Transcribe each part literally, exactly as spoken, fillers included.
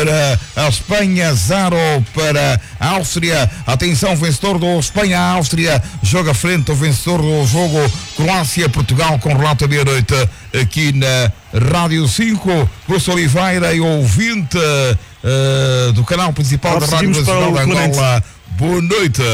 para a Espanha, zero para a Áustria. Atenção, vencedor do Espanha-Áustria joga frente ao vencedor do jogo Croácia-Portugal, com relato à meia-noite aqui na Rádio cinco. Bruce Oliveira e ouvinte uh, do canal principal da Rádio Nacional de Angola. Boa noite.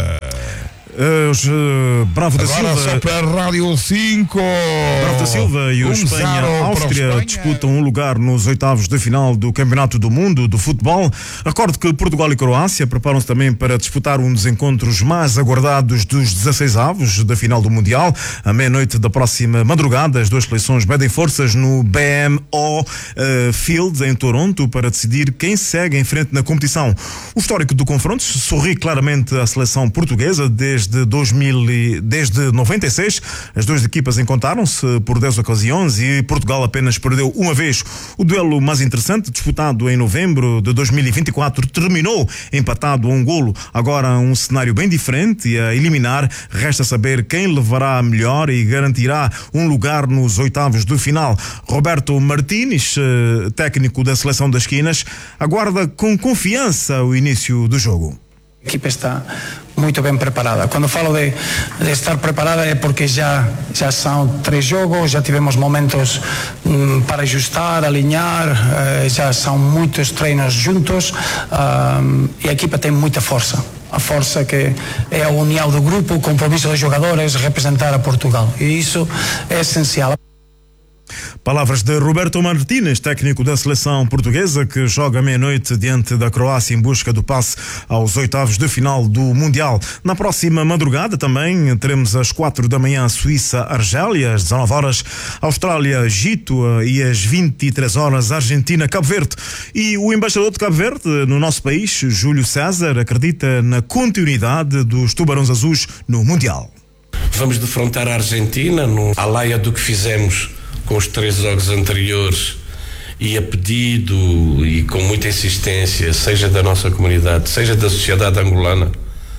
Uh, os, uh, Bravo da Agora Silva só para a Rádio cinco. Bravo da Silva e o um Espanha-Áustria disputam um lugar nos oitavos de final do Campeonato do Mundo do Futebol. Recordo que Portugal e Croácia preparam-se também para disputar um dos encontros mais aguardados dos dezasseis avos da final do Mundial. À meia-noite da próxima madrugada, as duas seleções medem forças no B M O uh, Field em Toronto para decidir quem segue em frente na competição. O histórico do confronto sorri claramente à seleção portuguesa desde Desde, dois mil, desde noventa e seis, as duas equipas encontraram-se por dez ocasiões e Portugal apenas perdeu uma vez. O duelo mais interessante, disputado em novembro de dois mil e vinte e quatro, terminou empatado a um golo. Agora um cenário bem diferente e a eliminar, resta saber quem levará a melhor e garantirá um lugar nos oitavos de final. Roberto Martínez, técnico da Seleção das Quinas, aguarda com confiança o início do jogo. A equipa está muito bem preparada. Quando falo de, de estar preparada é porque já, já são três jogos, já tivemos momentos hum, para ajustar, alinhar, uh, já são muitos treinos juntos uh, e a equipa tem muita força. A força que é a união do grupo, o compromisso dos jogadores, representar a Portugal. E isso é essencial. Palavras de Roberto Martínez, técnico da seleção portuguesa, que joga meia-noite diante da Croácia em busca do passe aos oitavos de final do Mundial. Na próxima madrugada também teremos às quatro da manhã Suíça-Argélia, às dezanove horas Austrália-Egito e às vinte e três horas Argentina-Cabo Verde. E o embaixador de Cabo Verde no nosso país, Júlio César, acredita na continuidade dos Tubarões Azuis no Mundial. Vamos defrontar a Argentina no à laia do que fizemos com os três jogos anteriores e a pedido e com muita insistência, seja da nossa comunidade, seja da sociedade angolana,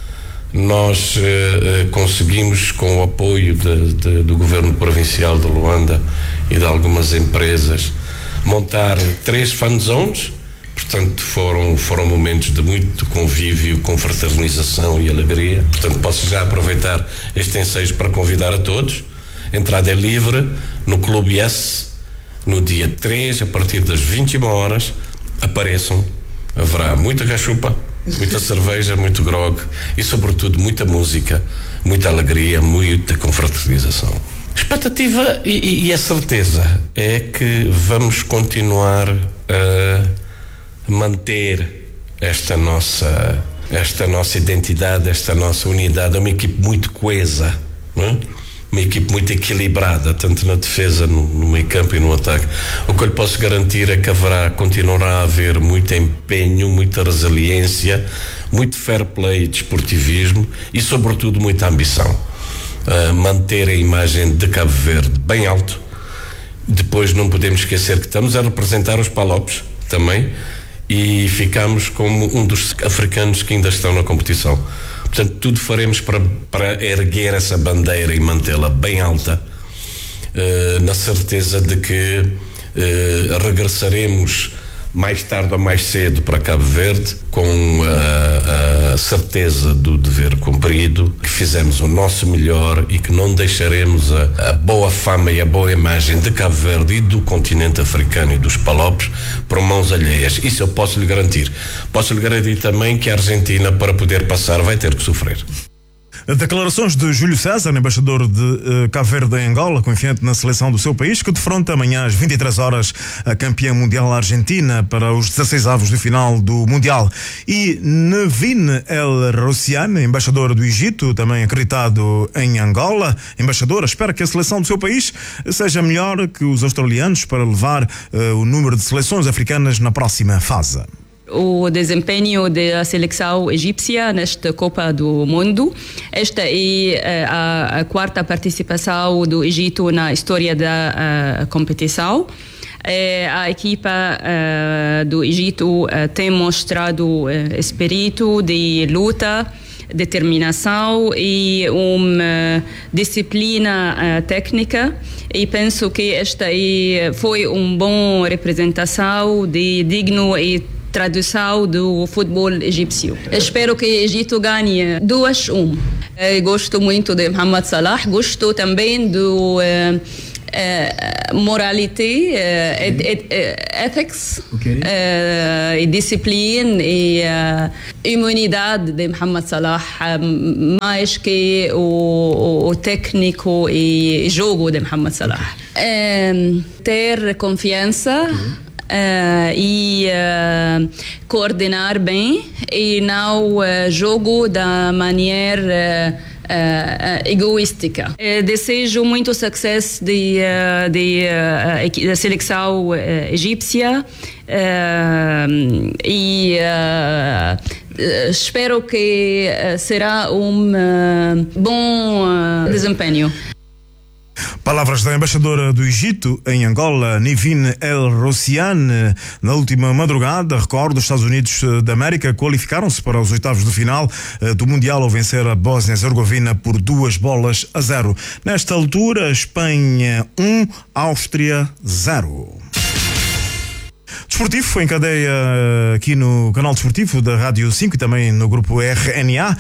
nós eh, conseguimos, com o apoio de, de, do governo provincial de Luanda e de algumas empresas, montar três fan zones. Portanto, foram, foram momentos de muito convívio, confraternização e alegria. Portanto, posso já aproveitar este ensejo para convidar a todos. A entrada é livre no Clube S, no dia três, a partir das vinte e uma horas. Apareçam, haverá muita cachupa, muita cerveja, muito grog e, sobretudo, muita música, muita alegria, muita confraternização. A expectativa e, e a certeza é que vamos continuar a manter esta nossa, esta nossa identidade, esta nossa unidade. É uma equipe muito coesa, não é? Uma equipe muito equilibrada, tanto na defesa, no, no meio campo e no ataque. O que eu lhe posso garantir é que haverá, continuará a haver muito empenho, muita resiliência, muito fair play e desportivismo e, sobretudo, muita ambição. Uh, manter a imagem de Cabo Verde bem alto. Depois não podemos esquecer que estamos a representar os Palopes também e ficamos como um dos africanos que ainda estão na competição. Portanto, tudo faremos para, para erguer essa bandeira e mantê-la bem alta, uh, na certeza de que uh, regressaremos mais tarde ou mais cedo para Cabo Verde, com a, a certeza do dever cumprido, que fizemos o nosso melhor e que não deixaremos a, a boa fama e a boa imagem de Cabo Verde e do continente africano e dos Palopes por mãos alheias. Isso eu posso lhe garantir. Posso lhe garantir também que a Argentina, para poder passar, vai ter que sofrer. Declarações de Júlio César, embaixador de uh, Cabo Verde em Angola, confiante na seleção do seu país, que defronta amanhã às vinte e três horas a campeã mundial Argentina para os dezasseis avos de final do Mundial. E Nevin El Rossian, embaixador do Egito, também acreditado em Angola. Embaixadora, espera que a seleção do seu país seja melhor que os australianos para levar uh, o número de seleções africanas na próxima fase. O desempenho da seleção egípcia nesta Copa do Mundo. Esta é a, a quarta participação do Egito na história da a, competição. É, a equipa a, do Egito a, tem mostrado a, espírito de luta, determinação e uma disciplina uh, técnica, e penso que esta é, foi uma boa representação de digno e tradução do futebol egípcio. Espero que o Egito ganhe duas a um. Gosto muito de Mohamed Salah, gosto também do uh, uh, moralité, uh, et, et, uh, ethics, okay. uh, e disciplina e uh, imunidade de Mohamed Salah, uh, mais que o, o técnico e jogo de Mohamed Salah. Okay. Uh, ter confiança. Okay. Uh, e uh, coordenar bem e não uh, jogo da maneira uh, uh, egoística. Uh, desejo muito sucesso de, uh, de, uh, da seleção uh, egípcia uh, e uh, espero que uh, será um uh, bom uh, desempenho. Palavras da embaixadora do Egito em Angola, Nivine El Rossiane. Na última madrugada, recordo, os Estados Unidos da América qualificaram-se para os oitavos de final do Mundial ao vencer a Bósnia-Herzegovina por duas bolas a zero. Nesta altura, Espanha um, Áustria zero. Desportivo em cadeia aqui no canal desportivo da Rádio cinco e também no grupo R N A.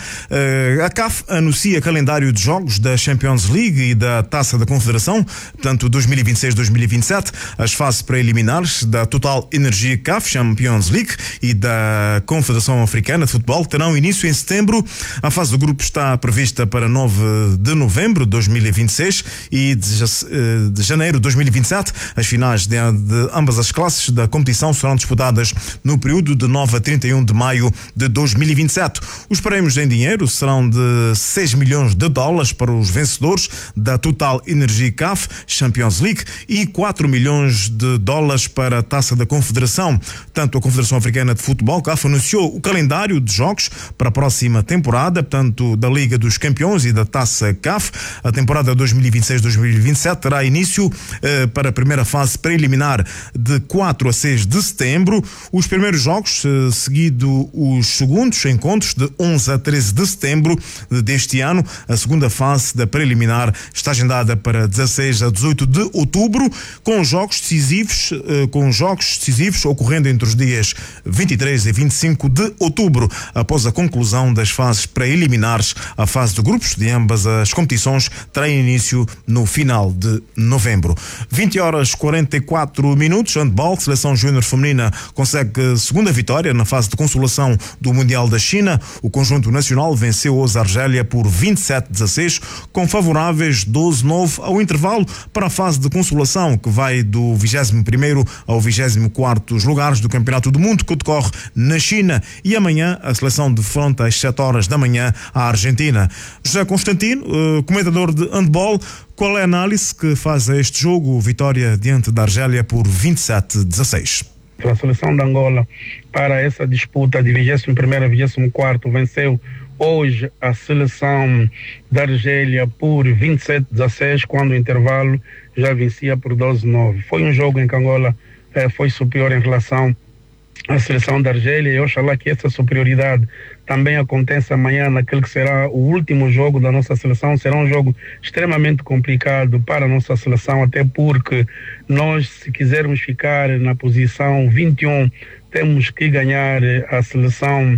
A C A F anuncia calendário de jogos da Champions League e da Taça da Confederação, portanto dois mil e vinte e seis dois mil e vinte e sete. As fases preliminares da Total Energy C A F Champions League e da Confederação Africana de Futebol terão início em setembro. A fase do grupo está prevista para nove de novembro de dois mil e vinte e seis e de janeiro de dois mil e vinte e sete. As finais de, de ambas as classes da competição serão disputadas no período de nove a trinta e um de maio de dois mil e vinte e sete. Os prémios em dinheiro serão de seis milhões de dólares para os vencedores da Total Energy C A F Champions League e quatro milhões de dólares para a Taça da Confederação. Tanto a Confederação Africana de Futebol, C A F, anunciou o calendário de jogos para a próxima temporada, portanto, da Liga dos Campeões e da Taça C A F. A temporada dois mil e vinte e seis dois mil e vinte e sete terá início eh, para a primeira fase preliminar de quatro a seis de setembro. Os primeiros jogos, seguido os segundos encontros de onze a treze de setembro deste ano. A segunda fase da preliminar está agendada para dezasseis a dezoito de outubro, com jogos decisivos, com jogos decisivos ocorrendo entre os dias vinte e três e vinte e cinco de outubro. Após a conclusão das fases preliminares, a fase de grupos de ambas as competições terá início no final de novembro. vinte horas e quarenta e quatro minutos. Handball, seleção júnior feminina consegue segunda vitória na fase de consolação do Mundial da China. O conjunto nacional venceu os Argélia por vinte e sete a dezasseis, com favoráveis doze a nove ao intervalo para a fase de consolação, que vai do vigésimo primeiro ao vigésimo quarto lugares do Campeonato do Mundo, que decorre na China. E amanhã a seleção defronta às sete horas da manhã a Argentina. José Constantino, comentador de handball, qual é a análise que faz a este jogo, vitória diante da Argélia por vinte e sete a dezasseis? A seleção de Angola, para essa disputa de vigésimo primeiro a vigésimo quarto, venceu hoje a seleção da Argélia por vinte e sete a dezasseis, quando o intervalo já vencia por doze a nove. Foi um jogo em que Angola eh, foi superior em relação à seleção da Argélia, e oxalá que essa superioridade também aconteça amanhã naquele que será o último jogo da nossa seleção. Será um jogo extremamente complicado para a nossa seleção, até porque nós, se quisermos ficar na posição vinte e um, temos que ganhar a seleção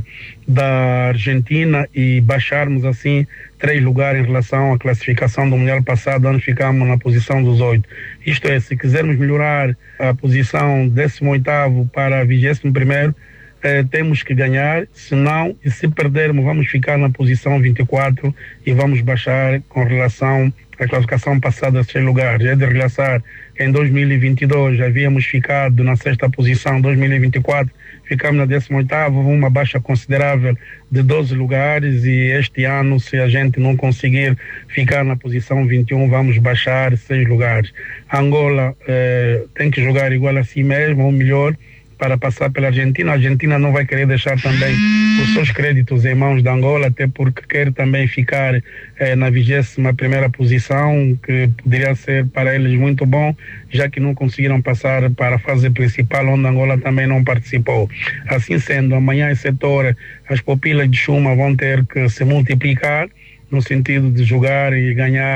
da Argentina e baixarmos assim três lugares em relação à classificação do Mundial passado, onde ficamos na posição dos oito. Isto é, se quisermos melhorar a posição décimo oitavo para vigésimo primeiro, eh, temos que ganhar, senão, e se perdermos, vamos ficar na posição vinte e quatro e vamos baixar com relação à classificação passada a seis lugares. É de realçar que em dois mil e vinte e dois havíamos ficado na sexta posição, dois mil e vinte e quatro ficamos na décima oitava, uma baixa considerável de doze lugares, e este ano, se a gente não conseguir ficar na posição vinte e um, vamos baixar seis lugares. A Angola eh, tem que jogar igual a si mesmo, ou melhor, para passar pela Argentina. A Argentina não vai querer deixar também os seus créditos em mãos da Angola, até porque quer também ficar eh, na vigésima primeira posição, que poderia ser para eles muito bom, já que não conseguiram passar para a fase principal, onde a Angola também não participou. Assim sendo, amanhã às sete horas as pupilas de chuma vão ter que se multiplicar, no sentido de jogar e ganhar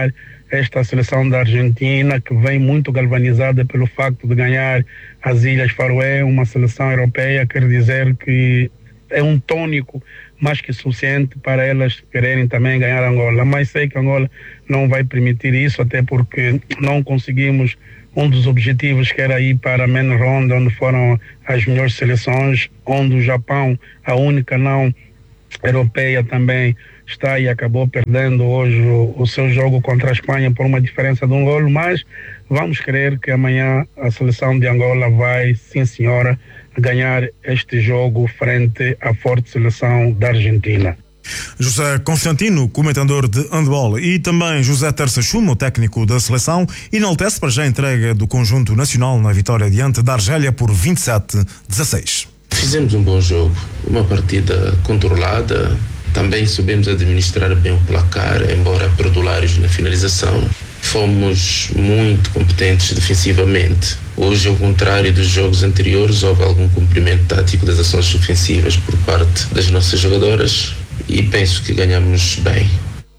esta seleção da Argentina, que vem muito galvanizada pelo facto de ganhar as Ilhas Faroé, uma seleção europeia, quer dizer que é um tônico mais que suficiente para elas quererem também ganhar Angola. Mas sei que Angola não vai permitir isso, até porque não conseguimos um dos objetivos, que era ir para a main ronda, onde foram as melhores seleções, onde o Japão, a única não europeia, também está e acabou perdendo hoje o, o seu jogo contra a Espanha por uma diferença de um golo. Mas vamos crer que amanhã a seleção de Angola vai, sim senhora, ganhar este jogo frente à forte seleção da Argentina. José Constantino, comentador de handball, e também José Terça Chuma, o técnico da seleção, enaltece para já a entrega do conjunto nacional na vitória diante da Argélia por vinte e sete a dezasseis. Fizemos um bom jogo, uma partida controlada, também soubemos administrar bem o placar, embora perdulares na finalização. Fomos muito competentes defensivamente. Hoje, ao contrário dos jogos anteriores, houve algum cumprimento tático das ações ofensivas por parte das nossas jogadoras e penso que ganhamos bem.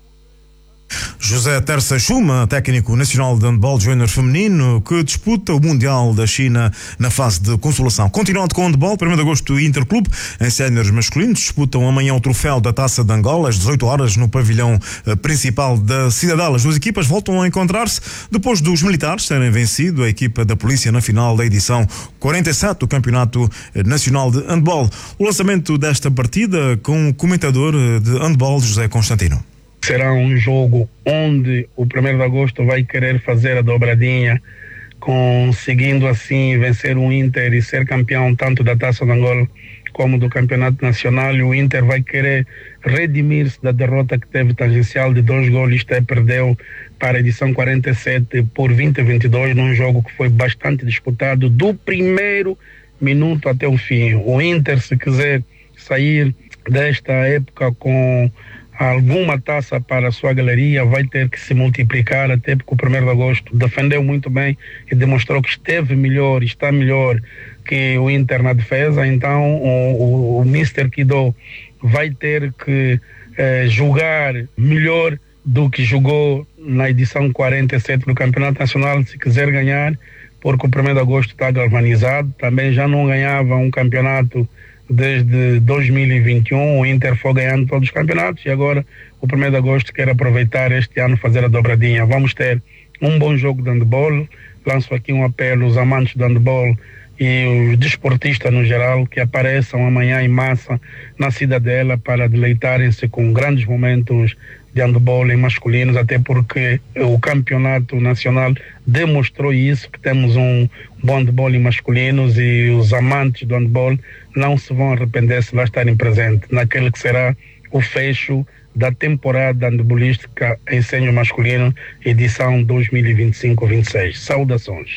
José Terça Chuma, técnico nacional de handball júnior feminino, que disputa o Mundial da China na fase de consolação. Continuando com o handball, primeiro de agosto, Interclube, em séniores masculinos, disputam amanhã o troféu da Taça de Angola, às dezoito horas, no pavilhão principal da Cidadela. As duas equipas voltam a encontrar-se depois dos militares terem vencido a equipa da polícia na final da edição quarenta e sete do Campeonato Nacional de Handball. O lançamento desta partida com o comentador de handball, José Constantino. Será um jogo onde o primeiro de agosto vai querer fazer a dobradinha, conseguindo assim vencer o Inter e ser campeão tanto da Taça de Angola como do Campeonato Nacional. E o Inter vai querer redimir-se da derrota que teve tangencial de dois golos, isto é, perdeu para a edição quarenta e sete por vinte a vinte e dois, num jogo que foi bastante disputado do primeiro minuto até o fim. O Inter, se quiser sair desta época com alguma taça para a sua galeria, vai ter que se multiplicar, até porque o primeiro de agosto defendeu muito bem e demonstrou que esteve melhor, está melhor que o Inter na defesa. Então o, o, o mister Kido vai ter que eh, jogar melhor do que jogou na edição quarenta e sete do Campeonato Nacional, se quiser ganhar, porque o primeiro de agosto está galvanizado. Também já não ganhava um campeonato desde dois mil e vinte e um, o Inter foi ganhando todos os campeonatos e agora o primeiro de agosto quer aproveitar este ano, fazer a dobradinha. Vamos ter um bom jogo de handball. Lanço aqui um apelo aos amantes de handball e os desportistas no geral que apareçam amanhã em massa na Cidadela para deleitarem-se com grandes momentos de handball em masculinos, até porque o campeonato nacional demonstrou isso, que temos um bom handball em masculinos e os amantes do handball não se vão arrepender se lá estarem presentes naquele que será o fecho da temporada handbolística em sénior masculino, edição dois mil e vinte e cinco vinte e seis. Saudações.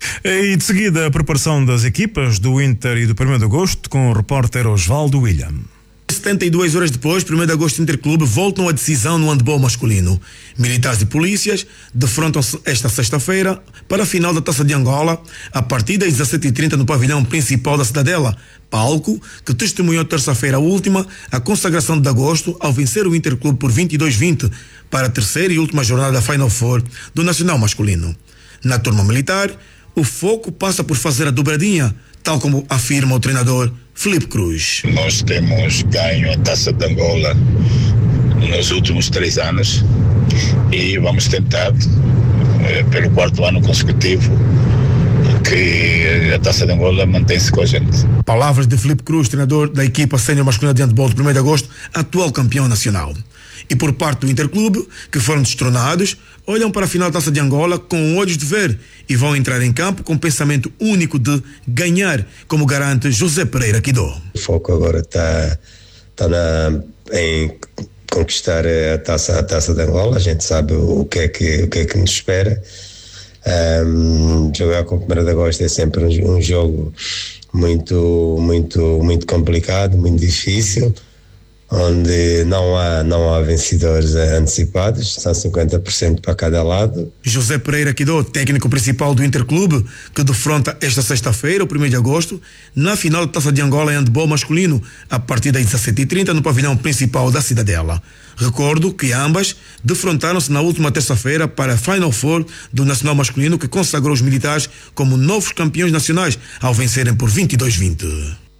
E de seguida a preparação das equipas do Inter e do primeiro de agosto com o repórter Osvaldo William. setenta e duas horas depois, primeiro de agosto, Interclube voltam a decisão no handball masculino. Militares e polícias defrontam-se esta sexta-feira para a final da Taça de Angola, a partir das dezassete e trinta no pavilhão principal da Cidadela, palco que testemunhou terça-feira última a consagração de agosto ao vencer o Interclube por vinte e dois a vinte para a terceira e última jornada da Final Four do Nacional Masculino. Na turma militar, o foco passa por fazer a dobradinha, tal como afirma o treinador Filipe Cruz. Nós temos ganho a Taça de Angola nos últimos três anos e vamos tentar, eh, pelo quarto ano consecutivo, que a Taça de Angola mantém-se com a gente. Palavras de Filipe Cruz, treinador da equipa sénior masculina de handball do primeiro de agosto, atual campeão nacional. E por parte do Interclube, que foram destronados, olham para a final da Taça de Angola com olhos de ver e vão entrar em campo com o pensamento único de ganhar, como garante José Pereira Kido. O foco agora está tá em conquistar a taça, a taça de Angola. A gente sabe o que é que, o que, é que nos espera. Um, jogar com o primeiro de agosto é sempre um, um jogo muito, muito, muito complicado, muito difícil. onde não há, não há vencedores antecipados, são cinquenta por cento para cada lado. José Pereira Quidó, técnico principal do Interclube, que defronta esta sexta-feira, o primeiro de agosto, na final da Taça de Angola em handball masculino, a partir das dezessete e trinta no pavilhão principal da Cidadela. Recordo que ambas defrontaram-se na última terça-feira para a Final Four do Nacional Masculino, que consagrou os militares como novos campeões nacionais ao vencerem por vinte e dois a vinte.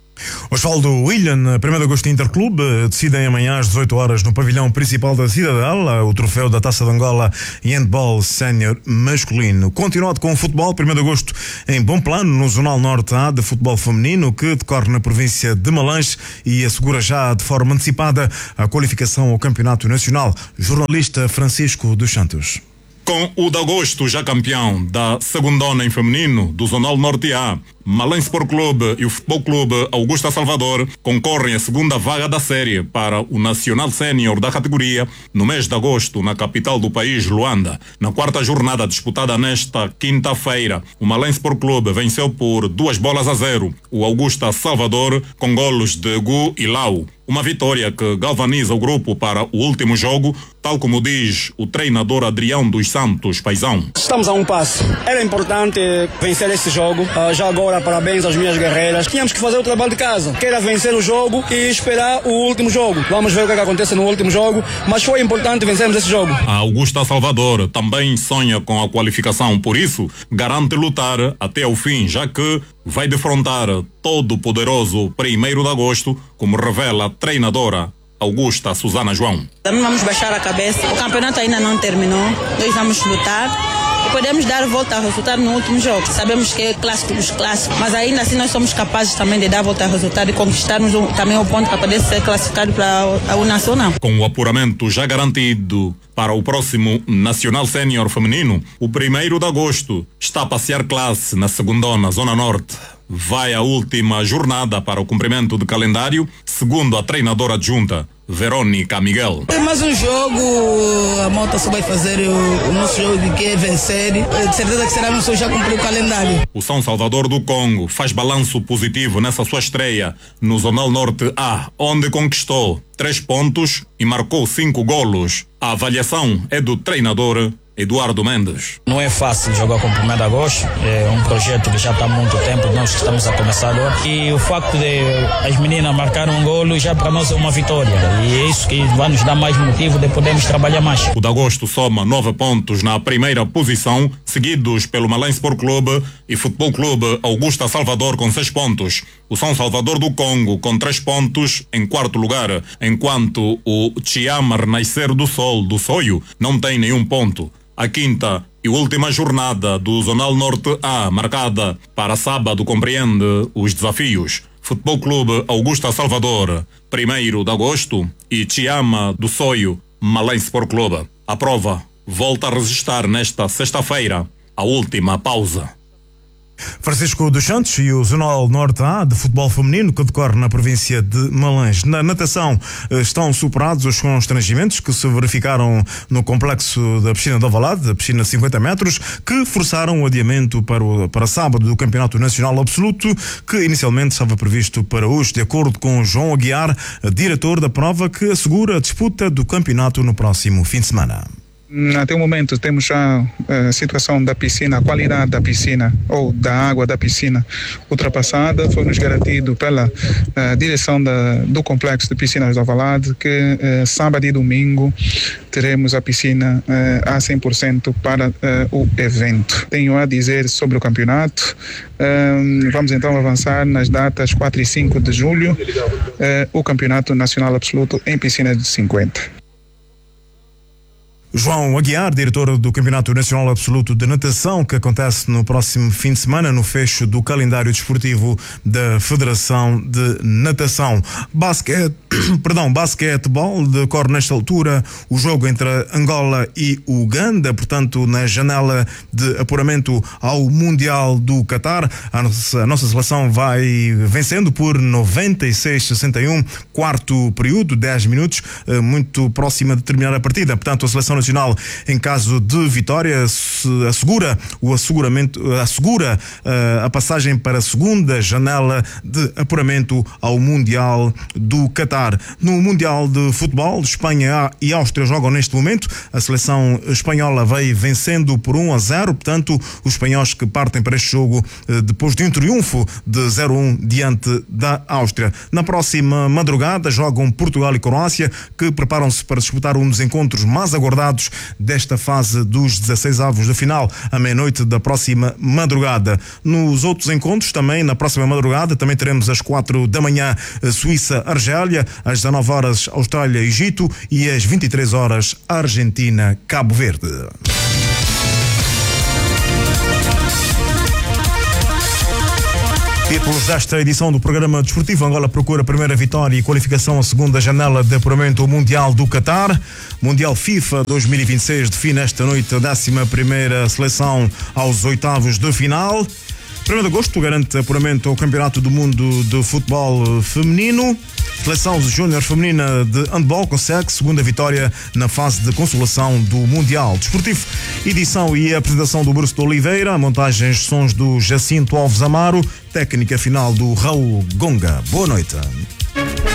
Osvaldo William, primeiro de agosto Interclube, decidem amanhã às dezoito horas no pavilhão principal da Cidadela o troféu da Taça de Angola e handball sénior masculino. Continuado com o futebol, primeiro de agosto em Bom Plano, no Zonal Norte A de futebol feminino, que decorre na província de Malange e assegura já de forma antecipada a qualificação ao Campeonato Nacional. Jornalista Francisco dos Santos. Com o de agosto já campeão da segundona em feminino do Zonal Norte A, Malange Sport Clube e o Futebol Clube Augusta Salvador concorrem à segunda vaga da série para o Nacional Sénior da categoria no mês de agosto na capital do país, Luanda. Na quarta jornada disputada nesta quinta-feira, o Malange Sport Clube venceu por duas bolas a zero o Augusta Salvador com golos de Gu e Lau. Uma vitória que galvaniza o grupo para o último jogo, tal como diz o treinador Adrião dos Santos Paizão. Estamos a um passo. Era importante vencer esse jogo. Uh, já agora, parabéns às minhas guerreiras. Tínhamos que fazer o trabalho de casa, que era vencer o jogo e esperar o último jogo. Vamos ver o que, é que acontece no último jogo, mas foi importante vencermos esse jogo. A Augusta Salvador também sonha com a qualificação, por isso garante lutar até o fim, já que vai defrontar todo o poderoso primeiro de agosto, como revela a treinadora Augusta Susana João. Também vamos baixar a cabeça. O campeonato ainda não terminou. Nós vamos lutar e podemos dar volta ao resultado no último jogo. Sabemos que é clássico dos clássicos, mas ainda assim nós somos capazes também de dar volta ao resultado e conquistarmos um, também o ponto para poder ser classificado para o Nacional. Com o apuramento já garantido para o próximo Nacional Sénior Feminino, o primeiro de agosto está a passear classe na segundona Zona Norte. Vai a última jornada para o cumprimento de calendário, segundo a treinadora adjunta, Verônica Miguel. É mais um jogo, a Mota só vai fazer o, o nosso jogo de que é vencer. De certeza que será nosso já cumprir o calendário. O São Salvador do Congo faz balanço positivo nessa sua estreia no Zonal Norte A, onde conquistou três pontos e marcou cinco golos. A avaliação é do treinador Eduardo Mendes. Não é fácil jogar com o primeiro de agosto, é um projeto que já está há muito tempo, nós estamos a começar agora. E o facto de as meninas marcarem um golo já para nós é uma vitória. E é isso que vai nos dar mais motivo de podermos trabalhar mais. O de agosto soma nove pontos na primeira posição, seguidos pelo Malange Sport Clube e Futebol Clube Augusta Salvador com seis pontos. O São Salvador do Congo com três pontos em quarto lugar, enquanto o Chiama Renascer do Sol do Soio não tem nenhum ponto. A quinta e última jornada do Zonal Norte A, marcada para sábado, compreende os desafios Futebol Clube Augusta Salvador, primeiro de agosto, e Chiama do Soio, Malange Sport Clube. A prova volta a registrar nesta sexta-feira a última pausa. Francisco dos Santos e o Zonal Norte A de futebol feminino, que decorre na província de Malange. Na natação estão superados os constrangimentos que se verificaram no complexo da piscina de Alvalade, a piscina de cinquenta metros, que forçaram o adiamento para, o, para sábado do Campeonato Nacional Absoluto, que inicialmente estava previsto para hoje, de acordo com João Aguiar, diretor da prova, que assegura a disputa do campeonato no próximo fim de semana. Até o momento temos já a situação da piscina, a qualidade da piscina ou da água da piscina ultrapassada. Foi-nos garantido pela uh, direção da, do complexo de piscinas de Alvalade que uh, sábado e domingo teremos a piscina uh, a cem por cento para uh, o evento. Tenho a dizer sobre o campeonato. Uh, vamos então avançar nas datas quatro e cinco de julho, uh, o Campeonato Nacional Absoluto em piscina de cinquenta. João Aguiar, diretor do Campeonato Nacional Absoluto de Natação, que acontece no próximo fim de semana, no fecho do calendário desportivo da Federação de Natação. Basquete, perdão, basquetebol, decorre nesta altura o jogo entre Angola e Uganda, portanto, na janela de apuramento ao Mundial do Qatar. A nossa, a nossa seleção vai vencendo por noventa e seis a sessenta e um, quarto período, dez minutos, muito próxima de terminar a partida. Portanto, a seleção nacional nacional em caso de vitória, se assegura o asseguramento, assegura uh, a passagem para a segunda janela de apuramento ao Mundial do Qatar. No Mundial de Futebol, Espanha e Áustria jogam neste momento. A seleção espanhola veio vencendo por um a zero, portanto, os espanhóis que partem para este jogo uh, depois de um triunfo de zero a um diante da Áustria. Na próxima madrugada jogam Portugal e Croácia, que preparam-se para disputar um dos encontros mais aguardados desta fase dos dezasseis avos de final, à meia-noite da próxima madrugada. Nos outros encontros, também na próxima madrugada, também teremos às quatro da manhã Suíça-Argélia, às dezanove horas Austrália-Egito e às vinte e três horas Argentina-Cabo Verde. Títulos desta edição do programa desportivo: Angola procura a primeira vitória e qualificação à segunda janela de apuramento ao Mundial do Qatar. Mundial FIFA dois mil e vinte e seis define esta noite a décima primeira seleção aos oitavos de final. primeiro de agosto garante apuramento ao Campeonato do Mundo de Futebol Feminino. Seleção júnior feminina de handball consegue segunda vitória na fase de consolação do Mundial Desportivo. Edição e apresentação do Bruce de Oliveira, montagens sons do Jacinto Alves Amaro, técnica final do Raul Gonga. Boa noite.